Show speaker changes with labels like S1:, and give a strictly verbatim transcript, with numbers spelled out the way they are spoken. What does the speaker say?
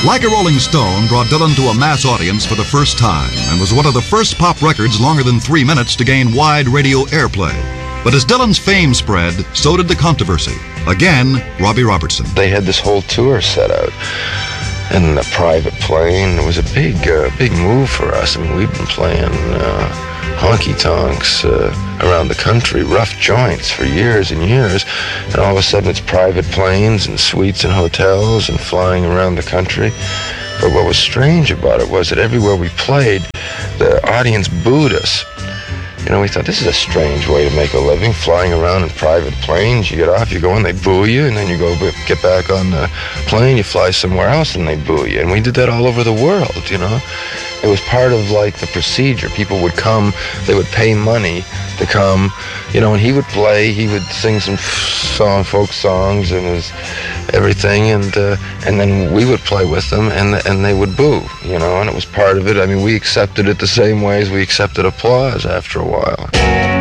S1: Like a Rolling Stone brought Dylan to a mass audience for the first time and was one of the first pop records longer than three minutes to gain wide radio airplay. But as Dylan's fame spread, so did the controversy. Again, Robbie Robertson.
S2: They had this whole tour set out in a private plane. It was a big, uh, big move for us. I mean, we've been playing uh, honky-tonks uh, around the country, rough joints for years and years, and all of a sudden it's private planes and suites and hotels and flying around the country. But what was strange about it was that everywhere we played, the audience booed us. You know, we thought, this is a strange way to make a living, flying around in private planes. You get off, you go in, they boo you, and then you go get back on the plane, you fly somewhere else, and they boo you. And we did that all over the world, you know. It was part of, like, the procedure. People would come, they would pay money to come, you know, and he would play, he would sing some song, folk songs and his everything, and uh, and then we would play with them, and and they would boo, you know, and it was part of it. I mean, we accepted it the same way as we accepted applause after a while.